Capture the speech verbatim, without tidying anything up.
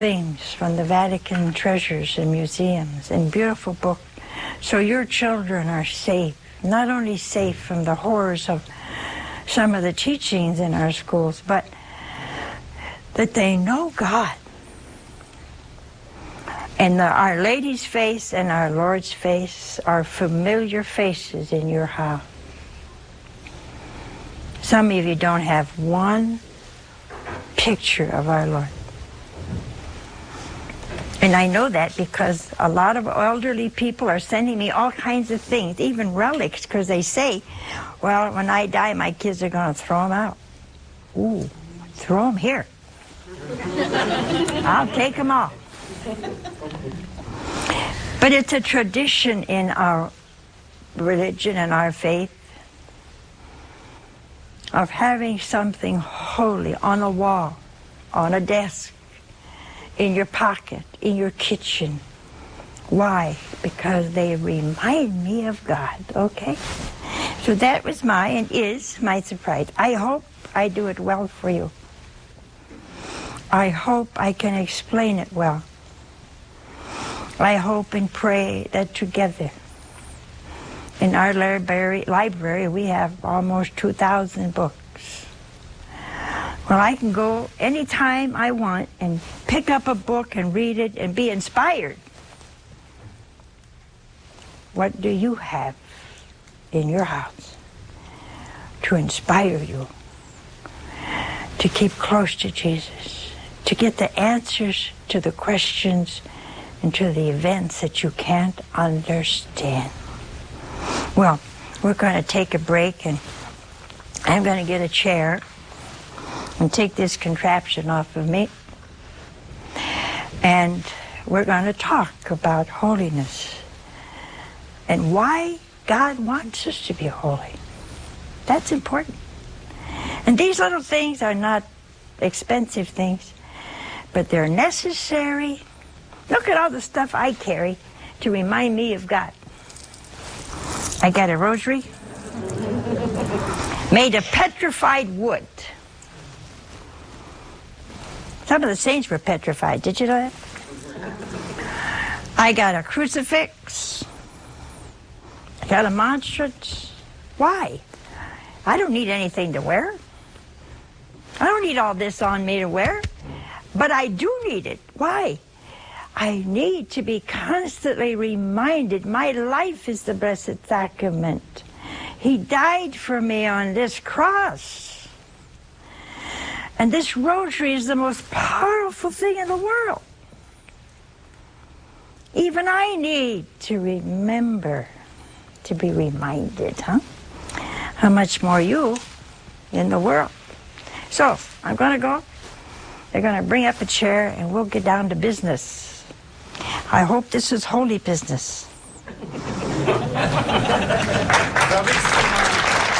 things from the Vatican treasures and museums and beautiful books, so your children are safe, not only safe from the horrors of some of the teachings in our schools, but that they know God. And the, Our Lady's face and our Lord's face are familiar faces in your house. Some of you don't have one picture of our Lord. And I know that because a lot of elderly people are sending me all kinds of things, even relics, because they say, well, when I die, my kids are going to throw them out. Ooh, throw them here. I'll take them all. But it's a tradition in our religion and our faith of having something holy on a wall, on a desk, in your pocket, in your kitchen. Why? Because they remind me of God, okay? So that was my, and is my surprise. I hope I do it well for you. I hope I can explain it well. I hope and pray that together, in our library, library we have almost two thousand books. Well, I can go anytime I want and pick up a book and read it and be inspired. What do you have in your house to inspire you to keep close to Jesus, to get the answers to the questions and to the events that you can't understand? Well, we're going to take a break, and I'm going to get a chair and take this contraption off of me. And we're going to talk about holiness and why God wants us to be holy. That's important. And these little things are not expensive things, but they're necessary. Look at all the stuff I carry to remind me of God. I got a rosary made of petrified wood. Some of the saints were petrified. Did you know that? I got a crucifix. I got a monstrance. Why? I don't need anything to wear. I don't need all this on me to wear. But I do need it. Why? I need to be constantly reminded my life is the Blessed Sacrament. He died for me on this cross. And this rosary is the most powerful thing in the world. Even I need to remember, to be reminded, huh? How much more you in the world. So, I'm going to go. They're going to bring up a chair and we'll get down to business. I hope this is holy business.